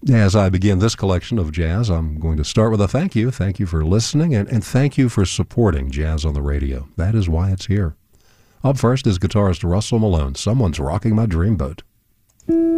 As I begin this collection of jazz, I'm going to start with a thank you. Thank you for listening, and thank you for supporting Jazz on the Radio. That is why it's here. Up first is guitarist Russell Malone. Someone's Rocking My Dreamboat.